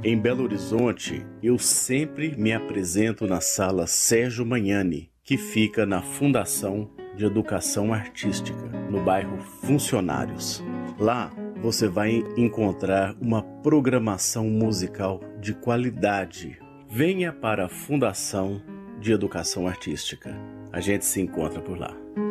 Em Belo Horizonte, eu sempre me apresento na Sala Sérgio Magnani, que fica na Fundação de Educação Artística, no bairro Funcionários. Lá você vai encontrar uma programação musical de qualidade. Venha para a Fundação de Educação Artística. A gente se encontra por lá.